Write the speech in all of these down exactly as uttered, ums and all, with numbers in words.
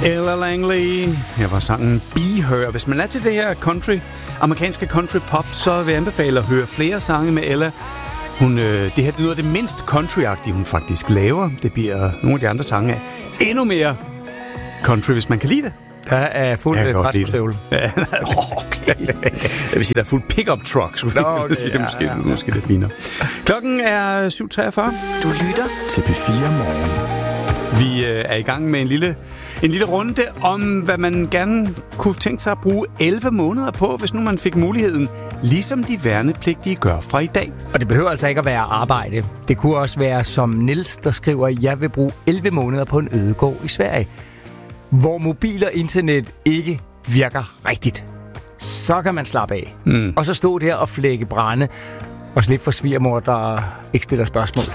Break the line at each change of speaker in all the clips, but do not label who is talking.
Ella Langley. Her var sangen Be Her. Hvis man er til det her country, amerikanske country pop, så vil jeg anbefale at høre flere sange med Ella. Hun, øh, det her det er noget af det mindst country-agtige, hun faktisk laver. Det bliver nogle af de andre sange af endnu mere country, hvis man kan lide det.
Der er fuld træskostøvle.
Ja, okay. Jeg vil sige, der er fuld pick-up truck. Nå, okay, sige, det er måske, ja, ja. måske lidt finere. Klokken er syv treogfyrre.
Du lytter
til P fire Morgen. Vi øh, er i gang med en lille, en lille runde om, hvad man gerne kunne tænke sig at bruge elleve måneder på, hvis nu man fik muligheden, ligesom de værnepligtige gør fra i dag.
Og det behøver altså ikke at være arbejde. Det kunne også være som Niels, der skriver, at jeg vil bruge elleve måneder på en ødegård i Sverige, hvor mobil og internet ikke virker rigtigt. Så kan man slappe af. Mm. Og så stå der og flække brænde, og slippe for svigermor, der ikke stiller spørgsmål.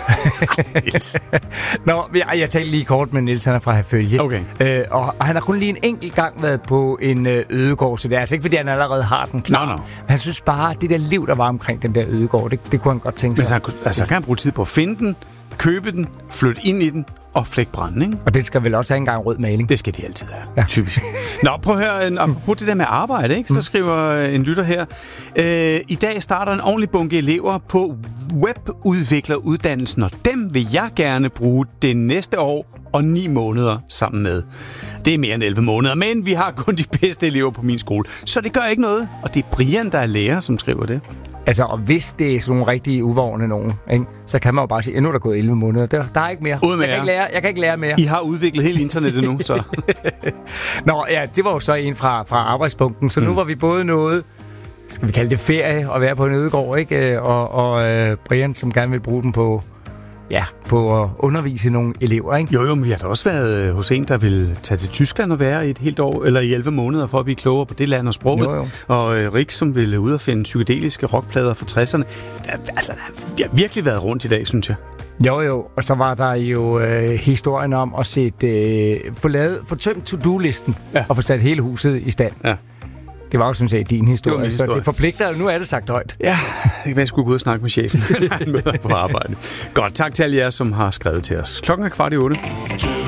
Nå, jeg, jeg talte lige kort med Niels, han er fra Herfølge.
Okay.
Øh, og, og han har kun lige en enkelt gang været på en øh, ødegård, så det er altså ikke, fordi han allerede har den klar.
No, no.
Han synes bare, at det der liv, der var omkring den der ødegård, det, det kunne han godt tænke sig.
Men så han, altså, kan han bruge tid på at finde den, købe den, flytte ind i den og flække branden, ikke?
Og det skal vel også have engang rød maling.
Det skal de altid have, ja. Typisk. Nå, prøv at høre, apropos det der med arbejde, ikke? Så mm. skriver en lytter her. Øh, I dag starter en ordentlig bunke elever på webudvikleruddannelsen, og dem vil jeg gerne bruge det næste år og ni måneder sammen med. Det er mere end elleve måneder, men vi har kun de bedste elever på min skole, så det gør ikke noget. Og det er Brian, der er lærer, som skriver det.
Altså, og hvis det er sådan nogle rigtig uvågne nogen, ikke, så kan man jo bare sige, at nu er der gået elleve måneder. Der, der er ikke mere. Jeg kan ikke, lære, jeg kan ikke lære mere.
I har udviklet hele internettet nu, så...
Nå, ja, det var jo så en fra, fra arbejdspunkten, så mm. nu var vi både noget, skal vi kalde det ferie, og være på en ødegård, ikke? Og, og øh, Brian, som gerne vil bruge den på... Ja, på at undervise nogle elever, ikke?
Jo, jo, men jeg har da også været hos en, der vil tage til Tyskland og være i et helt år, eller i elleve måneder, for at blive klogere på det land og sproget. Jo, jo. Og øh, Rik, som ville ud og finde psykedeliske rockplader fra tresserne. Altså, jeg har virkelig været rundt i dag, synes jeg.
Jo, jo. Og så var der jo øh, historien om at sætte, øh, få, lavet, få tømt to-do-listen, ja, og få sat hele huset i stand. Ja. Det var jo sådan set din historie, det historie, så det forpligter, og nu er det sagt højt. Ja,
det kan være, jeg skulle gå ud og snakke med chefen, når han møder på arbejde. Godt, tak til alle jer, som har skrevet til os. Klokken er kvart i otte.